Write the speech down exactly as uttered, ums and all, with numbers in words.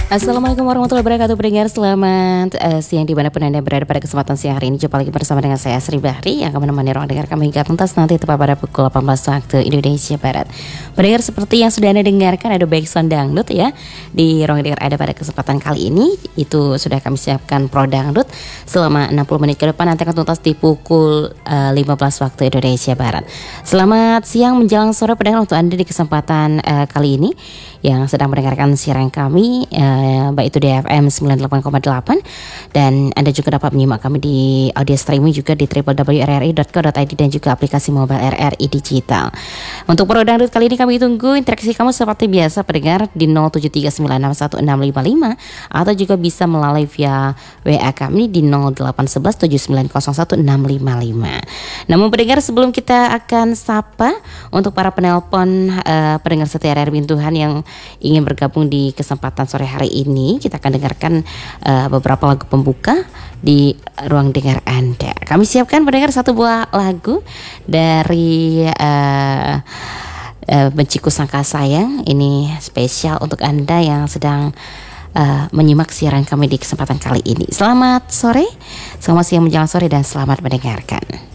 Assalamualaikum warahmatullahi wabarakatuh. Pendengar selamat uh, siang dimanapun Anda berada. Pada kesempatan siang hari ini jumpa lagi bersama dengan saya Sri Bahri yang akan menemani ruang dengar kami hingga tuntas nanti tepat pada pukul delapan belas waktu Indonesia Barat. Pendengar, seperti yang sudah Anda dengarkan ada backsound dangdut ya di ruang dengar Anda pada kesempatan kali ini. Itu sudah kami siapkan pro dangdut selama enam puluh menit ke depan, nanti akan tuntas di pukul uh, lima belas waktu Indonesia Barat. Selamat siang menjelang sore pendengar untuk Anda di kesempatan uh, kali ini yang sedang mendengarkan siaran kami, uh, baik itu di F M sembilan puluh delapan koma delapan, dan Anda juga dapat menyimak kami di audio streaming juga di w w w titik r r i titik co titik i d dan juga aplikasi mobile R R I Digital. Untuk Pro Dangdut kali ini kami tunggu interaksi kamu seperti biasa pendengar di nol tujuh tiga sembilan enam satu enam lima lima, atau juga bisa melalui via W A kami di nol delapan satu satu tujuh sembilan nol satu enam lima lima. Namun pendengar, sebelum kita akan sapa untuk para penelpon uh, pendengar setia R R Bintuhan yang ingin bergabung di kesempatan sore hari ini, kita akan dengarkan uh, beberapa lagu pembuka di ruang dengar Anda. Kami siapkan pendengar satu buah lagu dari uh, uh, Benciku Sangka Sayang. Ini spesial untuk Anda yang sedang uh, menyimak siaran kami di kesempatan kali ini. Selamat sore, selamat siang menjelang sore, dan selamat mendengarkan.